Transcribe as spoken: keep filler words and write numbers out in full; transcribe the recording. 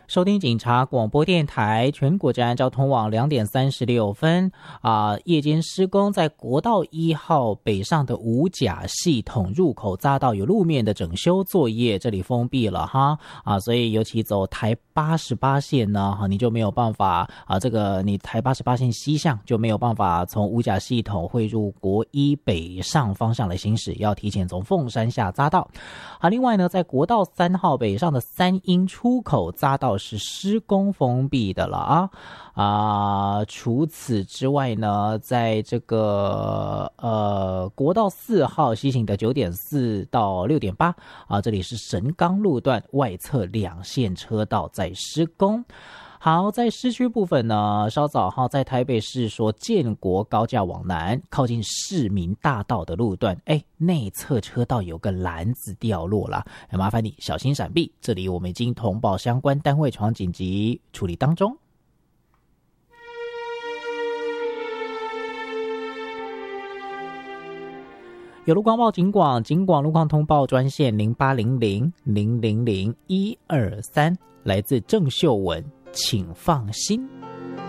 收听警察广播电台全国治安交通网两点三十六分啊、呃，夜间施工在国道一号北上的五甲系统入口匝道有路面的整修作业，这里封闭了哈啊，所以尤其走台八十八线呢，哈，你就没有办法啊，这个你台八十八线西向就没有办法从五甲系统汇入国一北上方向来行驶，要提前从凤山下匝道。啊，另外呢，在国道三号北上的三鶯出口匝道是施工封闭的了啊啊！除此之外呢，在这个呃国道四号西行的九点四到六点八啊，这里是神冈路段外侧两线车道在施工。好，在市区部分呢，稍早哈，在台北市说建国高架往南靠近市民大道的路段，哎，内侧车道有个篮子掉落了，麻烦你小心闪避。这里我们已经通报相关单位，传紧急处理当中。有路光报警广，警广路况通报专线零八零零零零零一二三，来自郑秀文，请放心。